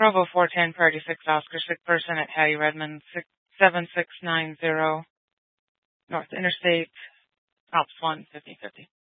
Bravo 410, Party 6 Oscar, sick person at Hattie Redmond, 7690 North Interstate, Ops 1, 5050.